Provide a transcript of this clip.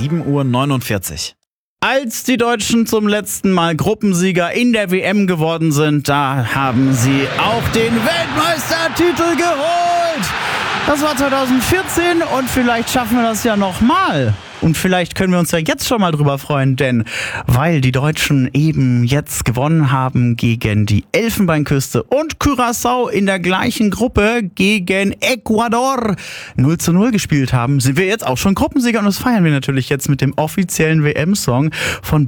7:49 Uhr. Als die Deutschen zum letzten Mal Gruppensieger in der WM geworden sind, da haben sie auch den Weltmeistertitel geholt. Das war 2014 und vielleicht schaffen wir das ja nochmal. Und vielleicht können wir uns ja jetzt schon mal drüber freuen, denn weil die Deutschen eben jetzt gewonnen haben gegen die Elfenbeinküste und Curaçao in der gleichen Gruppe gegen Ecuador 0:0 gespielt haben, sind wir jetzt auch schon Gruppensieger und das feiern wir natürlich jetzt mit dem offiziellen WM-Song von